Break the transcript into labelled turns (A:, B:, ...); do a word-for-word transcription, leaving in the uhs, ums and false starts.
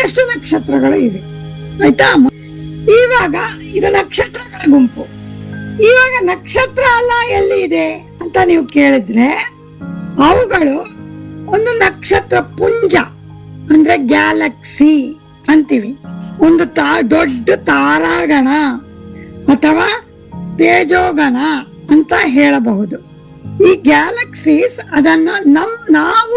A: ಸಾಕಷ್ಟು ನಕ್ಷತ್ರಗಳು ಇವೆ. ಆಯ್ತಾ? ಇವಾಗ ಇದು ನಕ್ಷತ್ರಗಳ ಗುಂಪು. ಇವಾಗ ನಕ್ಷತ್ರ ಅಲ್ಲ ಎಲ್ಲಿ ಇದೆ ಅಂತ ನೀವು ಕೇಳಿದ್ರೆ, ಅವುಗಳು ಒಂದು ನಕ್ಷತ್ರ ಪುಂಜ ಅಂದ್ರೆ ಗ್ಯಾಲಕ್ಸಿ ಅಂತೀವಿ. ಒಂದು ತಾ ದೊಡ್ಡ ತಾರಾಗಣ ಅಥವಾ ತೇಜೋಗಣ ಅಂತ ಹೇಳಬಹುದು. ಈ ಗ್ಯಾಲಕ್ಸೀಸ್ ಅದನ್ನ ನಮ್ ನಾವು